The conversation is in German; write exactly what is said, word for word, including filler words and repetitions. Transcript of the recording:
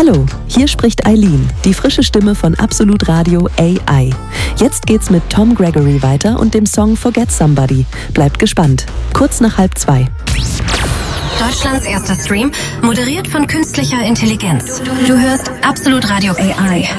Hallo, hier spricht Eileen, die frische Stimme von Absolut Radio A I. Jetzt geht's mit Tom Gregory weiter und dem Song Forget Somebody. Bleibt gespannt. Kurz nach halb zwei. Deutschlands erster Stream, moderiert von künstlicher Intelligenz. Du hörst Absolut Radio A I.